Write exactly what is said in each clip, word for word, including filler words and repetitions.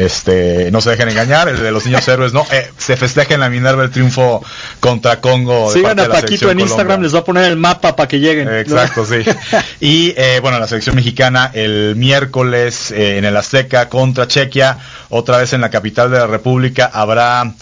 este, no se dejen engañar, el de los niños héroes no, eh, se festeja en la Minerva el triunfo contra Congo. Sigan a Paquito en Instagram, Colombia. Les va a poner el mapa para que lleguen. Exacto, sí. Y eh, bueno, la selección mexicana el miércoles eh, en el Azteca contra Chequia, otra vez en la capital de la República, habrá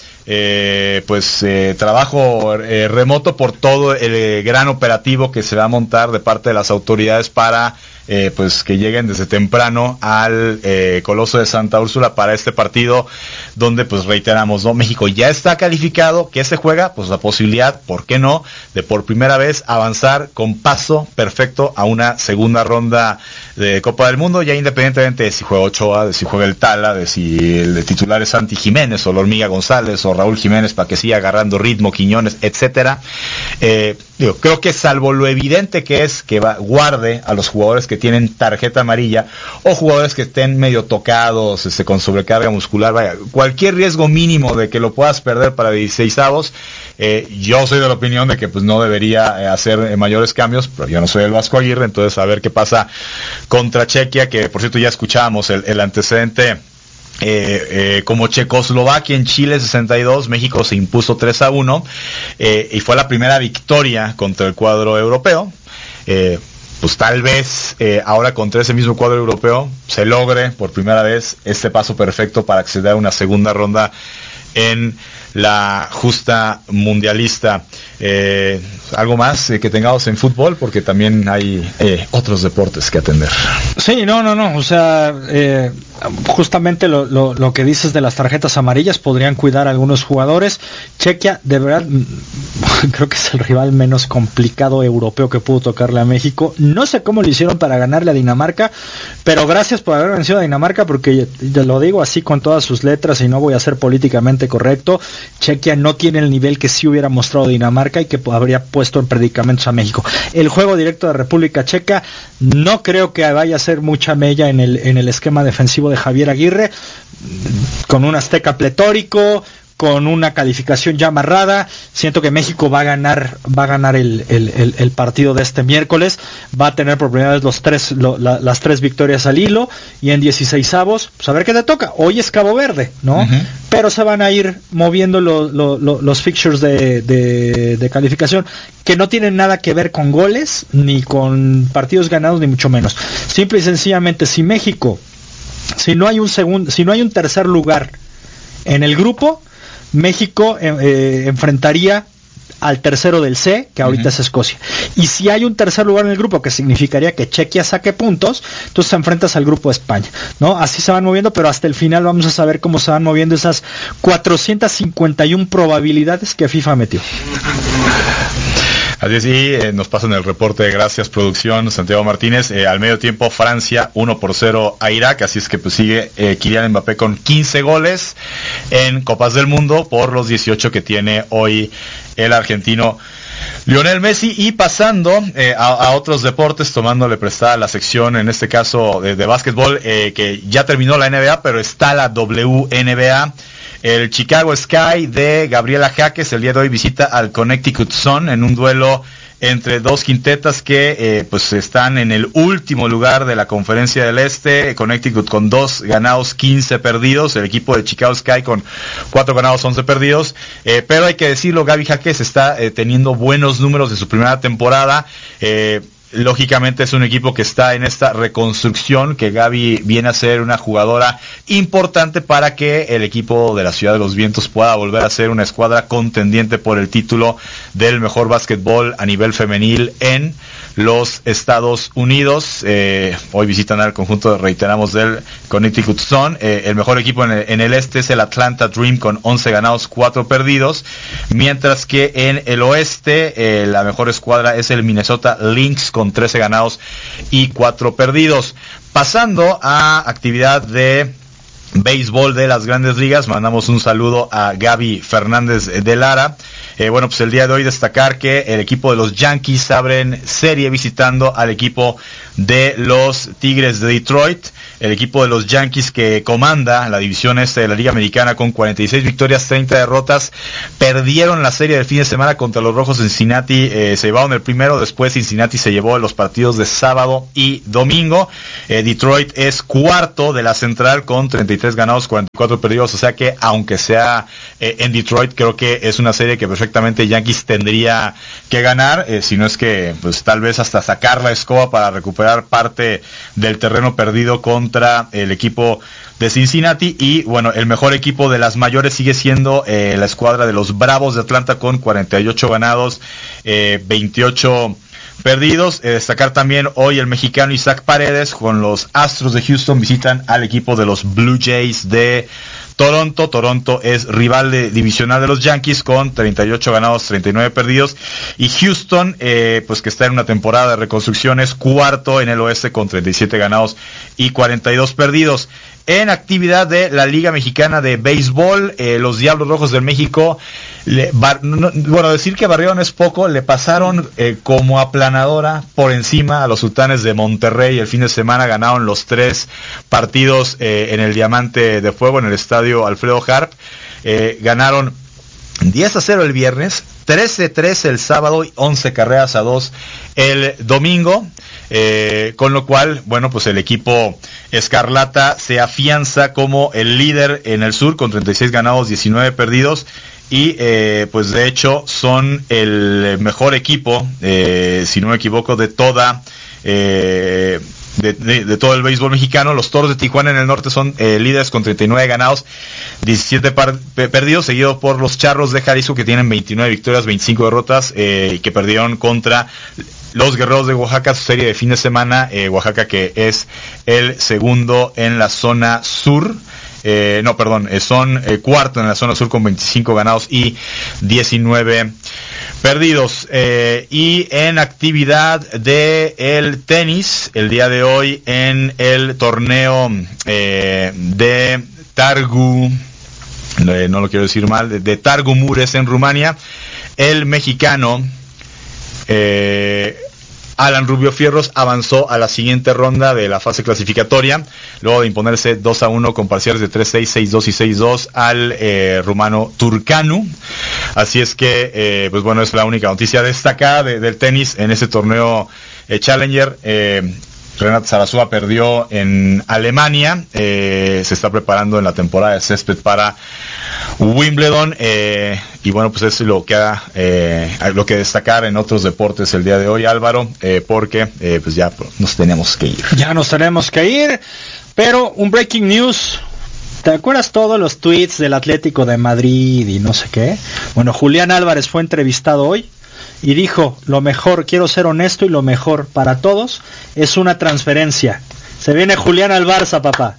eh, pues eh, trabajo eh, remoto por todo el eh, gran operativo que se va a montar de parte de las autoridades para Eh, pues que lleguen desde temprano al eh, Coloso de Santa Úrsula para este partido, donde pues reiteramos, ¿no? México ya está calificado, que se juega pues la posibilidad, ¿por qué no?, de por primera vez avanzar con paso perfecto a una segunda ronda de Copa del Mundo, ya independientemente de si juega Ochoa, de si juega el Tala, de si el de titular es Santi Jiménez o la Hormiga González o Raúl Jiménez para que siga agarrando ritmo, Quiñones, etcétera. Eh, digo, creo que salvo lo evidente que es que va, guarde a los jugadores que tienen tarjeta amarilla o jugadores que estén medio tocados, este, con sobrecarga muscular, vaya, cualquier riesgo mínimo de que lo puedas perder para dieciseisavos, eh, yo soy de la opinión de que pues no debería eh, hacer eh, mayores cambios, pero yo no soy el Vasco Aguirre, entonces a ver qué pasa contra Chequia, que por cierto ya escuchábamos el, el antecedente. Eh, eh, como Checoslovaquia en Chile sesenta y dos, México se impuso tres a uno eh, y fue la primera victoria contra el cuadro europeo. Eh, pues tal vez eh, ahora contra ese mismo cuadro europeo se logre por primera vez este paso perfecto para acceder a una segunda ronda en la justa mundialista. Eh, algo más eh, que tengamos en fútbol, porque también hay eh, otros deportes que atender. Sí, no, no, no, o sea, eh, justamente lo, lo, lo que dices de las tarjetas amarillas podrían cuidar a algunos jugadores. Chequia, de verdad, creo que es el rival menos complicado europeo que pudo tocarle a México. No sé cómo lo hicieron para ganarle a Dinamarca, pero gracias por haber vencido a Dinamarca, porque te lo digo así con todas sus letras y no voy a ser políticamente correcto. Chequia no tiene el nivel que sí hubiera mostrado Dinamarca y que habría puesto en predicamentos a México. El juego directo de República Checa no creo que vaya a ser mucha mella en el, en el esquema defensivo de Javier Aguirre, con un Azteca pletórico, con una calificación ya amarrada. Siento que México va a ganar va a ganar el, el, el, el partido de este miércoles, va a tener por primera vez los tres, lo, la, las tres victorias al hilo, y en dieciseisavos, pues a ver qué le toca. Hoy es Cabo Verde, ¿no? Uh-huh. Pero se van a ir moviendo lo, lo, lo, los fixtures de, de, de calificación, que no tienen nada que ver con goles, ni con partidos ganados, ni mucho menos. Simple y sencillamente, si México, si no hay un segundo, si no hay un tercer lugar en el grupo, México eh, eh, enfrentaría al tercero del C, que ahorita uh-huh. es Escocia. Y si hay un tercer lugar en el grupo, que significaría que Chequia saque puntos, entonces te enfrentas al grupo de España, ¿no? Así se van moviendo, pero hasta el final vamos a saber cómo se van moviendo esas cuatrocientas cincuenta y una probabilidades que FIFA metió. Así es, y eh, nos pasan el reporte, gracias producción, Santiago Martínez. Eh, al medio tiempo Francia uno por cero a Irak, así es que pues sigue eh, Kylian Mbappé con quince goles en Copas del Mundo por los dieciocho que tiene hoy el argentino Lionel Messi. Y pasando eh, a, a otros deportes, tomándole prestada la sección, en este caso de, de básquetbol, eh, que ya terminó la N B A, pero está la W N B A. El Chicago Sky de Gabriela Jaques el día de hoy visita al Connecticut Sun en un duelo entre dos quintetas que eh, pues están en el último lugar de la Conferencia del Este. Connecticut con dos ganados, quince perdidos. El equipo de Chicago Sky con cuatro ganados, once perdidos. Eh, pero hay que decirlo, Gaby Jaques está eh, teniendo buenos números de su primera temporada. Eh, Lógicamente es un equipo que está en esta reconstrucción, que Gaby viene a ser una jugadora importante para que el equipo de la Ciudad de los Vientos pueda volver a ser una escuadra contendiente por el título del mejor básquetbol a nivel femenil en los Estados Unidos. Eh, hoy visitan al conjunto, reiteramos, del Connecticut Sun. Eh, el mejor equipo en el, en el este es el Atlanta Dream con once ganados, cuatro perdidos, mientras que en el oeste eh, la mejor escuadra es el Minnesota Lynx con trece ganados y cuatro perdidos. Pasando a actividad de béisbol de las Grandes Ligas, mandamos un saludo a Gaby Fernández de Lara. Eh, bueno, pues el día de hoy destacar que el equipo de los Yankees abren serie visitando al equipo de los Tigres de Detroit. El equipo de los Yankees, que comanda la división este de la Liga Americana con cuarenta y seis victorias, treinta derrotas, perdieron la serie del fin de semana contra los Rojos de Cincinnati. Eh, se llevaron el primero, después Cincinnati se llevó los partidos de sábado y domingo. Eh, Detroit es cuarto de la central con treinta y tres ganados, cuarenta y cuatro perdidos, o sea que aunque sea eh, en Detroit, creo que es una serie que perfectamente Yankees tendría que ganar, eh, si no es que pues tal vez hasta sacar la escoba para recuperar parte del terreno perdido con contra el equipo de Cincinnati. Y bueno, el mejor equipo de las mayores sigue siendo eh, la escuadra de los Bravos de Atlanta con cuarenta y ocho ganados, eh, veintiocho perdidos. Eh, destacar también hoy el mexicano Isaac Paredes con los Astros de Houston visitan al equipo de los Blue Jays de Toronto. Toronto es rival de, divisional de los Yankees con treinta y ocho ganados, treinta y nueve perdidos. Y Houston, eh, pues que está en una temporada de reconstrucción, es cuarto en el oeste con treinta y siete ganados y cuarenta y dos perdidos. En actividad de la Liga Mexicana de Béisbol, eh, los Diablos Rojos del México, le, bar, no, bueno, decir que barrieron es poco, le pasaron eh, como aplanadora por encima a los Sultanes de Monterrey. El fin de semana ganaron los tres partidos eh, en el Diamante de Fuego, en el estadio Alfredo Harp. Eh, ganaron diez a cero el viernes, trece a tres el sábado y once carreras a dos el domingo. Eh, con lo cual, bueno, pues el equipo Escarlata se afianza como el líder en el sur con treinta y seis ganados, diecinueve perdidos. Y eh, pues de hecho son el mejor equipo, eh, si no me equivoco, de toda... Eh, De, de, de todo el béisbol mexicano. Los Toros de Tijuana en el norte son eh, líderes con treinta y nueve ganados, diecisiete par, pe, perdidos, seguido por los Charros de Jalisco, que tienen veintinueve victorias, veinticinco derrotas, eh, que perdieron contra los Guerreros de Oaxaca, su serie de fin de semana. eh, Oaxaca, que es el segundo en la zona sur. Eh, no, perdón, eh, son eh, cuarto en la zona sur con veinticinco ganados y diecinueve perdidos. Eh, y en actividad de el tenis, el día de hoy en el torneo eh, de Targu, eh, no lo quiero decir mal, de, de Targu Mures en Rumania, el mexicano eh, Alan Rubio Fierros avanzó a la siguiente ronda de la fase clasificatoria, luego de imponerse dos a uno con parciales de tres seis, seis dos y seis dos al eh, rumano Turcanu. Así es que, eh, pues bueno, es la única noticia destacada de, del tenis en ese torneo eh, Challenger. Eh, Renat Zarazúa perdió en Alemania, eh, se está preparando en la temporada de césped para Wimbledon, eh, y bueno, pues es lo que ha, eh, lo que destacar en otros deportes el día de hoy, Álvaro, eh, porque eh, pues ya nos tenemos que ir. Ya nos tenemos que ir, pero un breaking news. ¿Te acuerdas todos los tweets del Atlético de Madrid y no sé qué? Bueno, Julián Álvarez fue entrevistado hoy y dijo, lo mejor, quiero ser honesto, y lo mejor para todos es una transferencia. Se viene Julián al Barça, papá.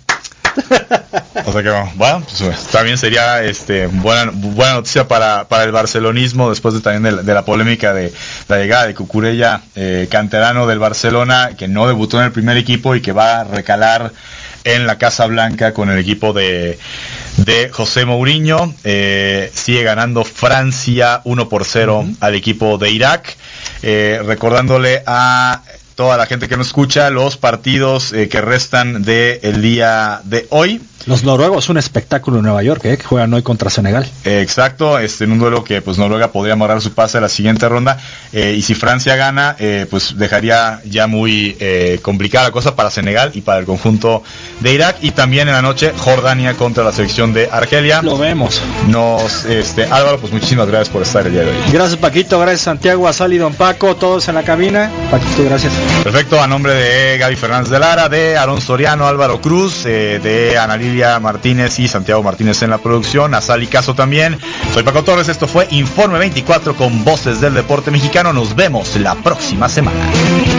O sea que bueno, pues, también sería este buena buena noticia para, para el barcelonismo, después de también de la, de la polémica de la llegada de Cucurella, eh, canterano del Barcelona, que no debutó en el primer equipo y que va a recalar en la Casa Blanca con el equipo de, de José Mourinho. Eh, sigue ganando Francia uno por cero uh-huh. al equipo de Irak. Eh, recordándole a toda la gente que nos escucha los partidos eh, que restan del día de hoy. Los noruegos, un espectáculo en Nueva York, ¿eh? Que juegan hoy contra Senegal. Eh, exacto, este, en un duelo que pues Noruega podría amarrar su pase a la siguiente ronda, eh, y si Francia gana, eh, pues dejaría ya muy eh, complicada la cosa para Senegal y para el conjunto de Irak. Y también en la noche Jordania contra la selección de Argelia. Lo vemos. Nos, este, Álvaro, pues muchísimas gracias por estar el día de hoy. Gracias, Paquito, gracias Santiago, Asal y Don Paco, todos en la cabina. Paquito, gracias. Perfecto, a nombre de Gaby Fernández de Lara, de Aarón Soriano, Álvaro Cruz, eh, de Analí Martínez y Santiago Martínez en la producción, a Sal y Caso también. Soy Paco Torres, esto fue Informe veinticuatro con voces del deporte mexicano. Nos vemos la próxima semana.